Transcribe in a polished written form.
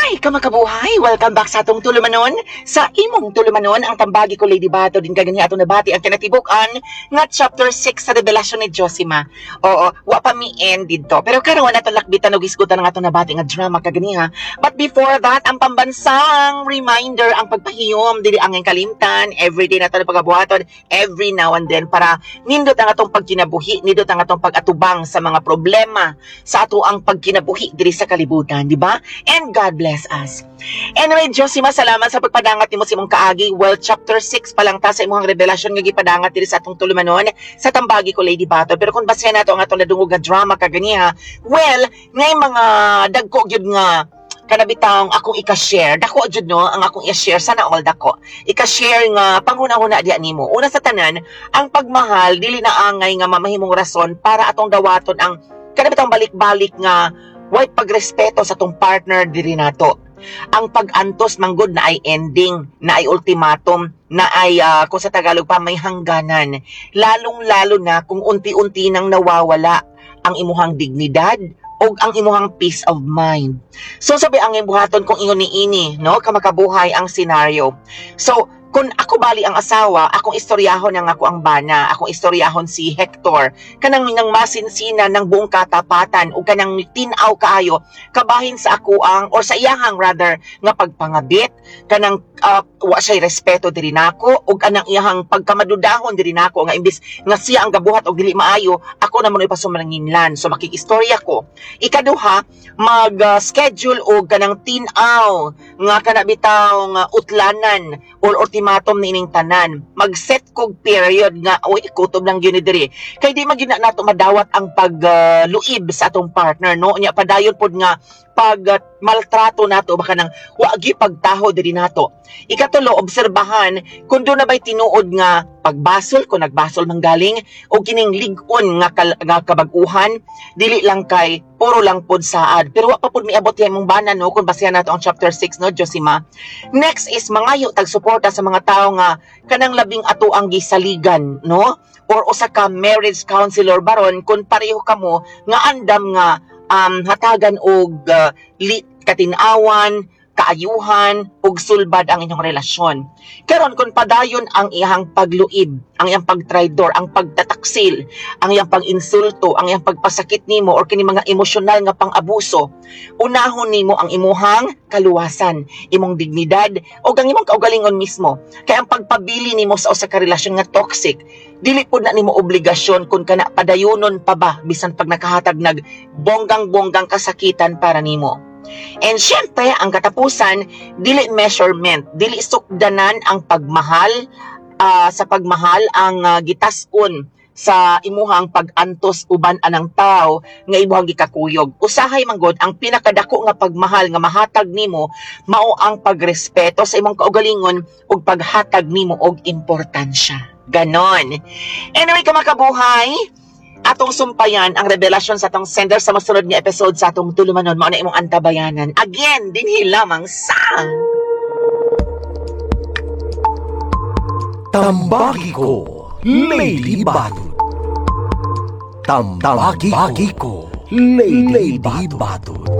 Hi, kamakabuhay! Welcome back sa atong tulumanon. Sa imong tulumanon, ang tambagi ko Lady Bato din kagani atong nabati ang kinatibukan nga chapter 6 sa revelasyon ni Josima. Oo, wa pa mi end dito. Pero karon na itong lakbitan o gisgutan ng atong nabati nga drama kagani ha. But before that, ang pambansang reminder, ang pagpahiyom, dili ang kalimtan, everyday na ito na pagabuhaton, every now and then, para nindot ang atong pagkinabuhi, nindot ang atong pag-atubang sa mga problema, sa ato ang pagkinabuhi diri sa kalibutan, di ba? And God bless us. Anyway, Josima, salamat sa pagpadangat nimo sa imong kaagi. Well, chapter 6 pa lang ta sa imong revelasyon nga gipadangat diri sa atong tulumanon sa tambagi ko Lady Bato. Pero kung basahin nato ang atong nadungog nga drama kaganiha, well, ngay mga dagko gyud nga kanabitang akong ika-share. Dako jud no ang akong i-share, sana all dako. Ika-share nga panghuna-huna diha nimo. Una sa tanan, ang pagmahal dili na angay nga mamahimong rason para atong dawaton ang kanabitang balik-balik nga way pagrespeto sa tong partner diri nato. Ang pag-antos manggod na ay ending, na ay ultimatum, na ay kung sa Tagalog pa may hangganan. Lalong-lalo na kung unti-unti nang nawawala ang imuhang dignidad o ang imuhang peace of mind. So sabi ang ibuhaton kung ingon niini, no, kamakabuhay ang senaryo. So kung ako bali ang asawa, akong istoryahon ang ako ang bana, akong istoryahon si Hector, kanang nang masinsina ng buong katapatan o kanang tinaw kaayo, kabahin sa ako ang, or sa iyahang rather, nga pagpangabit, kanang wa siya'y respeto diri nako, o kanang iyahang pagkamadudahon diri nako, nga imbis nga siya ang gabuhat o dili maayo, ako naman ipasumalanginlan. So makikistorya ko. Ikaduha, mag-schedule o kanang tinaw, nga kanabitaw nga utlanan, or ultimatum ni ining tanan. Mag-set kog period nga oy kutob lang gyud diri. Kay di magina nato madawat ang pagluib sa atong partner, no? Nya padayon pod nga pag maltrato nato baka nang wa gyud pagtaho diri nato. Ikatulo, obserbahan kung doon na ba'y tinuod nga pagbasol, kung nagbasol manggaling, o kining ligon nga kabag-uhan, dili lang kay puro lang pod saad. Pero wa pa pod miabot yan mong bana, no, kung basehan nato ang chapter 6, no, Josima. Next is mangayo tag-suporta sa mga tao nga kanang labing ato ang gisaligan, no, or usa ka marriage counselor baron kung pareho kamo nga andam nga hatagan og katinawan, kaayuhan, ug sulbad ang inyong relasyon. Karon kung padayon ang iyang pagluib, ang iyang pagtraidor, ang pagtataksil, ang iyang pag-insulto, ang iyang pagpasakit nimo or kini mga emosyonal nga pang-abuso, unahon nimo ang imuhang kaluwasan, imong dignidad o ang imong kaugalingon mismo. Kaya ang pagpabili nimo sa usa ka relasyon nga toxic, dili pod na nimo obligasyon kung kana padayonon pa ba bisan pag nakahatag nag bonggang-bonggang kasakitan para nimo. And syempre, ang katapusan, dili measurement, dili sukdanan ang pagmahal, sa pagmahal ang gitason sa imuhang pag-antos uban anang tao nga imuhang gikakuyog. Usahay manggod ang pinakadako nga pagmahal nga mahatag nimo mao ang pagrespeto sa imong kaugalingon ug paghatag nimo og importansya. Ganon. Anyway, kamakabuhay, atong sumpayan ang revelasyon sa atong sender sa masunod nga episode sa atong tulumanon, mao na imong antabayanan. Again, dinhi lamang sa Tambagi ko, Lady Bato. Tambagi ko, Lady Bato.